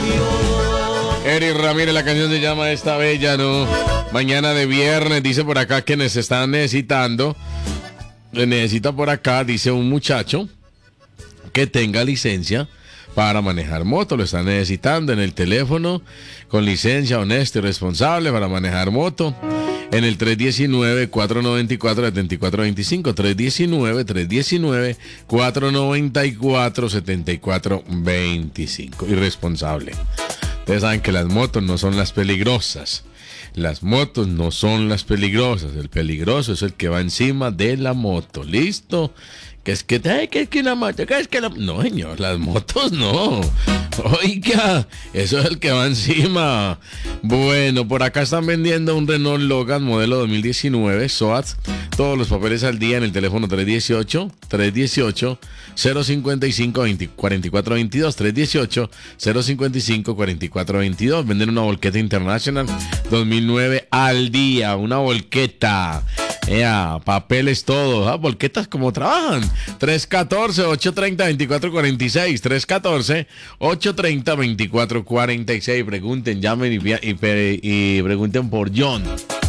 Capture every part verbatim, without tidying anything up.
Eric Ramírez, la canción se llama Esta Bella, ¿no? Mañana de viernes, dice por acá que nos están necesitando. Necesita por acá, dice un muchacho que tenga licencia para manejar moto. Lo están necesitando en el teléfono con licencia, honesto y responsable para manejar moto. En el tres diecinueve, cuatro noventa y cuatro, setenta y cuatro veinticinco. tres diecinueve, tres diecinueve, cuatro noventa y cuatro, setenta y cuatro veinticinco. Irresponsable. Ustedes saben que las motos no son las peligrosas. Las motos no son las peligrosas. El peligroso es el que va encima de la moto. ¿Listo? Que es que, ay, que es que una moto, que es que la... No, señor, las motos no. Oiga, eso es el que va encima. Bueno, por acá están vendiendo un Renault Logan modelo dos mil diecinueve, S O A T. Todos los papeles al día en el teléfono tres dieciocho, tres dieciocho, cero cincuenta y cinco, cuarenta y cuatro veintidós. tres dieciocho, cero cincuenta y cinco, cuarenta y cuatro veintidós. Venden una volqueta International dos mil nueve al día. Una volqueta. Ea, papeles todos, ¿ah? Volquetas como trabajan. tres uno cuatro, ocho tres cero, dos cuatro cuatro seis. tres uno cuatro, ocho tres cero, dos cuatro cuatro seis. Pregunten, llamen y, y, y pregunten por John.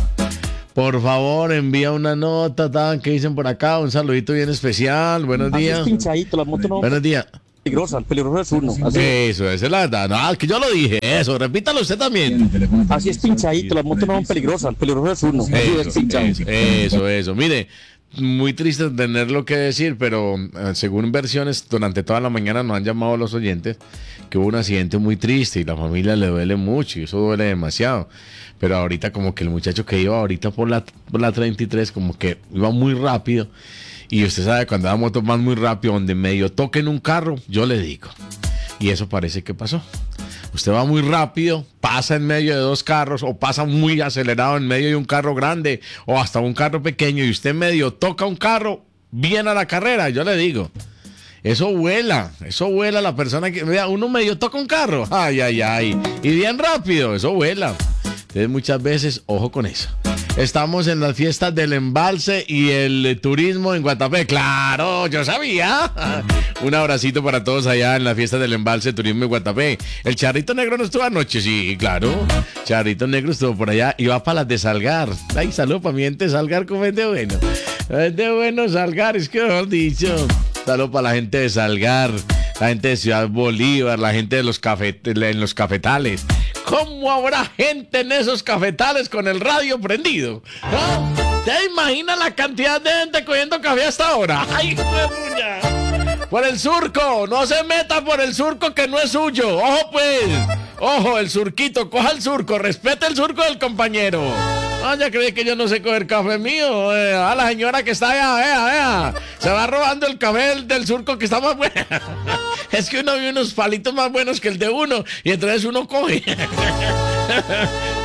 Por favor, envía una nota, tan, que dicen por acá. Un saludito bien especial. Buenos días. Así es pinchadito, la moto no. Buenos días. Peligrosa, el peligroso es uno. Así eso, esa es la verdad. No, que yo lo dije, eso, repítalo usted también. Así es pinchadito, las motos no son peligrosas, el peligroso es uno. Así eso, es pinchado. Eso, eso, eso. Mire, muy triste tenerlo que decir, pero eh, según versiones, durante toda la mañana nos han llamado los oyentes que hubo un accidente muy triste y la familia le duele mucho y eso duele demasiado. Pero ahorita como que el muchacho que iba ahorita por la, por la treinta y tres como que iba muy rápido. Y usted sabe, cuando la moto va muy rápido, donde medio toquen un carro, yo le digo. Y eso parece que pasó. Usted va muy rápido, pasa en medio de dos carros, o pasa muy acelerado en medio de un carro grande, o hasta un carro pequeño, y usted medio toca un carro, bien a la carrera, yo le digo. Eso vuela, eso vuela la persona que... Vea, uno medio toca un carro, ay, ay, ay, y bien rápido, eso vuela. Entonces muchas veces, ojo con eso. Estamos en las fiestas del embalse y el turismo en Guatapé. ¡Claro! ¡Yo sabía! Un abracito para todos allá en la fiesta del embalse, turismo en Guatapé. ¿El Charrito Negro no estuvo anoche? Sí, claro. Charrito Negro estuvo por allá y va para las de Salgar. ¡Ay, salud para mi gente de Salgar! ¿Cómo es de bueno? Es de bueno Salgar, es que mejor dicho. Salud para la gente de Salgar, la gente de Ciudad Bolívar, la gente de los cafet- en los cafetales. ¿Cómo habrá gente en esos cafetales con el radio prendido? ¿No? ¿Te imaginas la cantidad de gente cogiendo café hasta ahora? ¡Ay, huevulla! Por el surco, no se meta por el surco que no es suyo. Ojo pues, ojo, el surquito, coja el surco, respete el surco del compañero. Ah, ya creí que yo no sé coger café mío. Eh, a la señora que está allá, vea, vea. Se va robando el café del, del surco que está más bueno. Es que uno ve unos palitos más buenos que el de uno y entonces uno coge.